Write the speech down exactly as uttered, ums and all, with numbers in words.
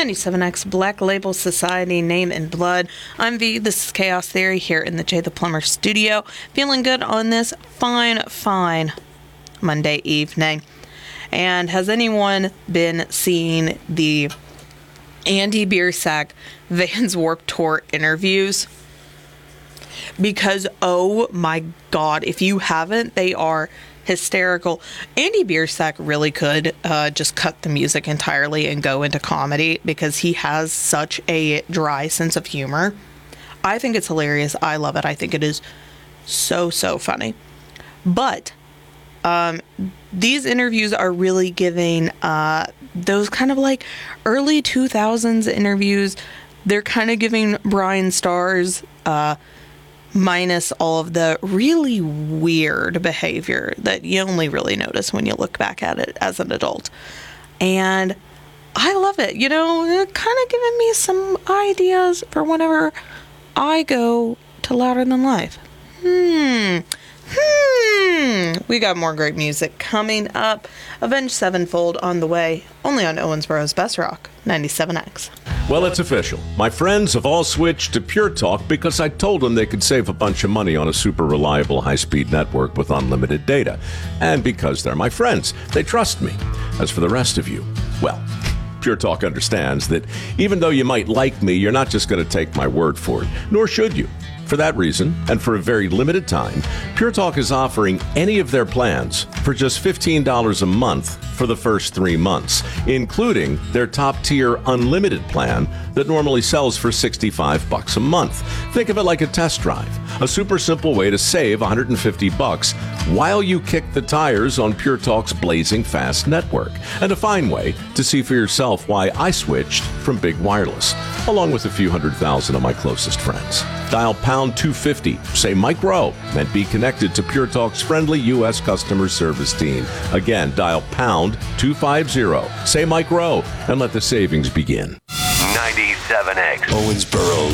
ninety-seven X Black Label Society, Name in Blood. I'm V. This is Chaos Theory here in the Jay the Plumber studio. Feeling good on this fine, fine Monday evening. And has anyone been seeing the Andy Biersack Vans Warped Tour interviews? Because, oh my God, if you haven't, they are hysterical. Andy Biersack really could uh, just cut the music entirely and go into comedy because he has such a dry sense of humor. I think it's hilarious. I love it. I think it is so, so funny. But um, these interviews are really giving uh, those kind of like early two thousands interviews. They're kind of giving Brian Stars uh minus all of the really weird behavior that you only really notice when you look back at it as an adult. And I love it. You know, it kind of giving me some ideas for whenever I go to Louder Than Life. Hmm. Hmm. We got more great music coming up. Avenged Sevenfold on the way. Only on Owensboro's Best Rock, ninety-seven X. Well, it's official. My friends have all switched to Pure Talk because I told them they could save a bunch of money on a super reliable high-speed network with unlimited data. And because they're my friends, they trust me. As for the rest of you, well, Pure Talk understands that even though you might like me, you're not just going to take my word for it, nor should you. For that reason, and for a very limited time, Pure Talk is offering any of their plans for just fifteen dollars a month for the first three months, including their top-tier unlimited plan that normally sells for sixty-five bucks a month. Think of it like a test drive, a super simple way to save one hundred fifty bucks while you kick the tires on Pure Talk's blazing fast network, and a fine way to see for yourself why I switched from Big Wireless, along with a few hundred thousand of my closest friends. Dial pound two fifty, say Mike Rowe, and be connected to Pure Talk's friendly U S customer service team. Again, dial pound two fifty, say Mike Rowe, and let the savings begin. ninety-seven X. Owensboro's